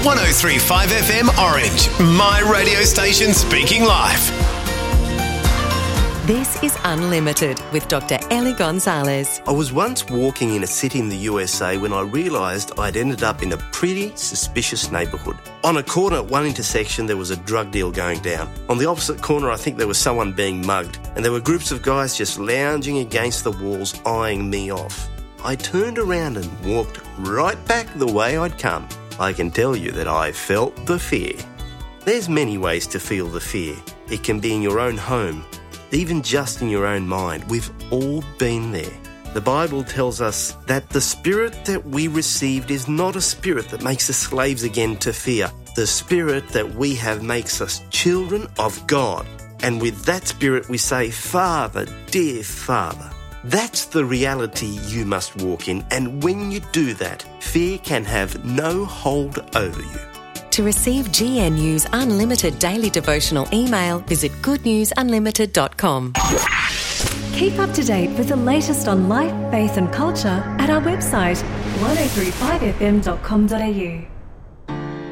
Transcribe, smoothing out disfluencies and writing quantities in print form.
103.5 FM Orange, my radio station speaking live. This is Unlimited with Dr. Ellie Gonzalez. I was once walking in a city in the USA when I realised I'd ended up in a pretty suspicious neighbourhood. On a corner at one intersection, there was a drug deal going down. On the opposite corner, I think there was someone being mugged, and there were groups of guys just lounging against the walls, eyeing me off. I turned around and walked right back the way I'd come. I can tell you that I felt the fear. There's many ways to feel the fear. It can be in your own home, even just in your own mind. We've all been there. The Bible tells us that the spirit that we received is not a spirit that makes us slaves again to fear. The spirit that we have makes us children of God. And with that spirit we say, Father, dear Father. That's the reality you must walk in. And when you do that, fear can have no hold over you. To receive GNU's Unlimited Daily Devotional email, visit goodnewsunlimited.com. Keep up to date with the latest on life, faith and culture at our website 1035fm.com.au.